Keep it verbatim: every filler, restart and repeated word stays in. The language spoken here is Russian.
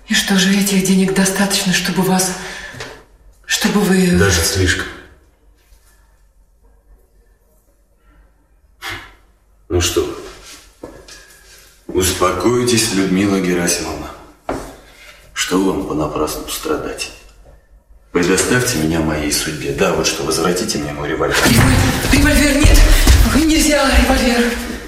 И что же, этих денег достаточно, чтобы вас... Чтобы вы... Даже слишком. Ну что, успокойтесь, Людмила Герасимовна. Что вам понапрасну страдать? Предоставьте меня моей судьбе. Да, вот что, возвратите мне мой револьвер. Револьвер, револьвер нет! Нельзя револьвер.